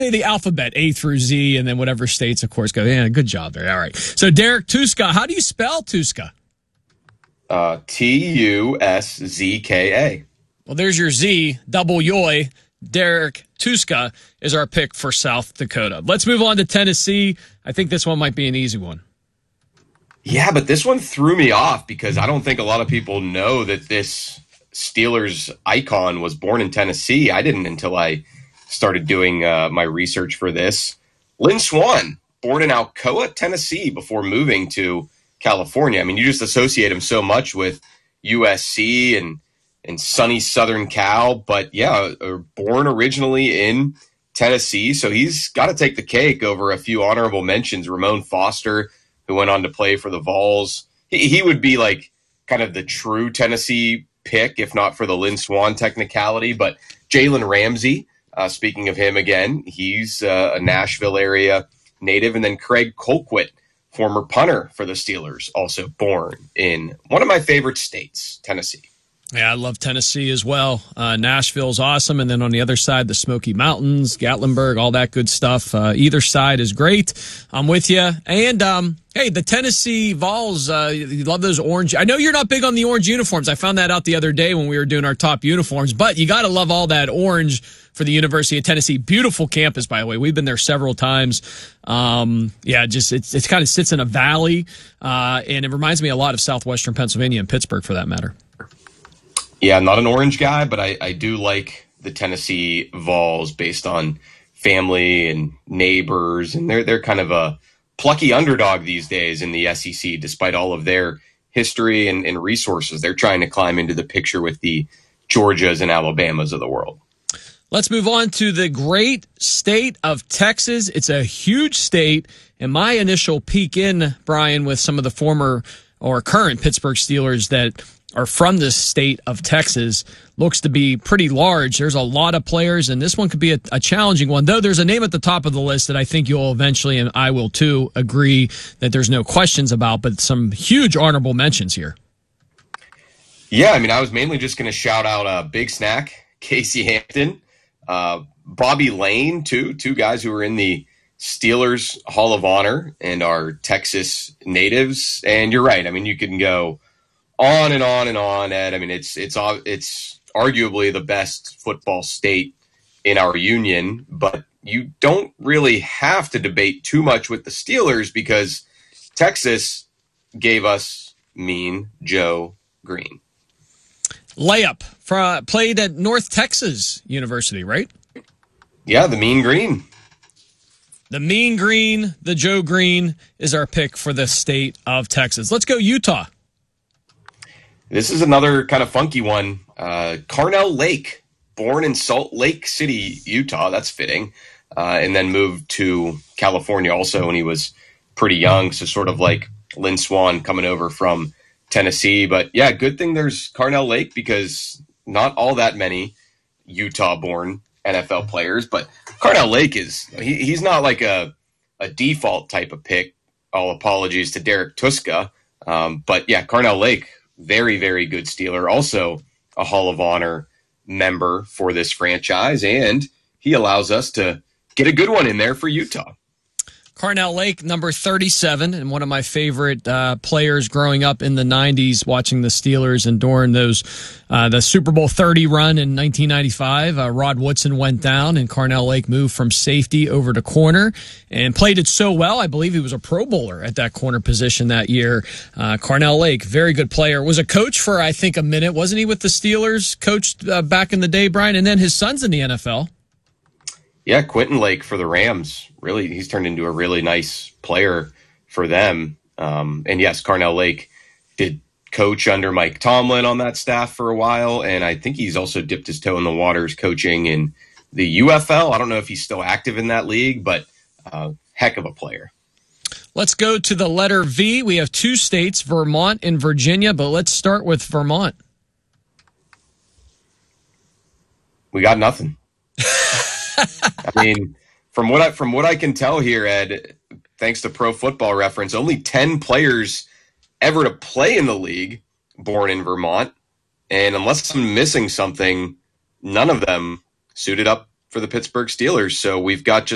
the alphabet, A through Z, and then whatever states, of course, go. Yeah, good job there. All right. So Derek Tuszka, how do you spell Tuszka? Tuszka. Well, there's your Z, double yoy. Derek Tuszka is our pick for South Dakota. Let's move on to Tennessee. I think this one might be an easy one. Yeah, but this one threw me off because I don't think a lot of people know that this Steelers icon was born in Tennessee. I didn't until I started doing my research for this. Lynn Swann, born in Alcoa, Tennessee, before moving to California. I mean, you just associate him so much with USC and sunny Southern Cal, but yeah, born originally in Tennessee, so he's got to take the cake over a few honorable mentions. Ramon Foster, who went on to play for the Vols. He would be like kind of the true Tennessee pick, if not for the Lynn Swann technicality, but Jalen Ramsey, speaking of him again, he's a Nashville area native, and then Craig Colquitt, former punter for the Steelers, also born in one of my favorite states, Tennessee. Yeah, I love Tennessee as well. Nashville's awesome. And then on the other side, the Smoky Mountains, Gatlinburg, all that good stuff. Either side is great. I'm with you. And, hey, the Tennessee Vols, you love those orange. I know you're not big on the orange uniforms. I found that out the other day when we were doing our top uniforms. But you got to love all that orange for the University of Tennessee. Beautiful campus, by the way. We've been there several times. Yeah, just it kind of sits in a valley. And it reminds me a lot of southwestern Pennsylvania and Pittsburgh, for that matter. Yeah, I'm not an orange guy, but I do like the Tennessee Vols based on family and neighbors, and they're kind of a plucky underdog these days in the SEC, despite all of their history and resources. They're trying to climb into the picture with the Georgias and Alabamas of the world. Let's move on to the great state of Texas. It's a huge state, and my initial peek in, Brian, with some of the former or current Pittsburgh Steelers that are from this state of Texas looks to be pretty large. There's a lot of players, and this one could be a challenging one, though there's a name at the top of the list that I think you'll eventually, and I will too, agree that there's no questions about, but some huge honorable mentions here. Yeah, I mean, I was mainly just going to shout out Big Snack, Casey Hampton, Bobby Lane, two guys who are in the Steelers Hall of Honor and are Texas natives. And you're right. I mean, you can go on and on and on, Ed. I mean, it's arguably the best football state in our union, but you don't really have to debate too much with the Steelers because Texas gave us Mean Joe Green. Layup played at North Texas University, right? Yeah, the Mean Green. The Mean Green, the Joe Green is our pick for the state of Texas. Let's go Utah. This is another kind of funky one. Carnell Lake, born in Salt Lake City, Utah. That's fitting. And then moved to California also when he was pretty young. So sort of like Lynn Swann coming over from Tennessee. But yeah, good thing there's Carnell Lake because not all that many Utah-born NFL players. But Carnell Lake he's not like a default type of pick. All apologies to Derek Tuszka. But yeah, Carnell Lake, very, very good Steeler. Also a Hall of Honor member for this franchise, and he allows us to get a good one in there for Utah. Carnell Lake, number 37, and one of my favorite players growing up in the 90s, watching the Steelers and during those the Super Bowl 30 run in 1995. Rod Woodson went down, and Carnell Lake moved from safety over to corner and played it so well. I believe he was a Pro Bowler at that corner position that year. Carnell Lake, very good player. Was a coach for, I think, a minute. Wasn't he with the Steelers? Coached back in the day, Brian, and then his son's in the NFL. Yeah, Quentin Lake for the Rams. Really, he's turned into a really nice player for them. And yes, Carnell Lake did coach under Mike Tomlin on that staff for a while. And I think he's also dipped his toe in the waters coaching in the UFL. I don't know if he's still active in that league, but heck of a player. Let's go to the letter V. We have two states, Vermont and Virginia, but let's start with Vermont. We got nothing. I mean, from what I can tell here, Ed, thanks to Pro Football Reference, only 10 players ever to play in the league born in Vermont. And unless I'm missing something, none of them suited up for the Pittsburgh Steelers. So we've got just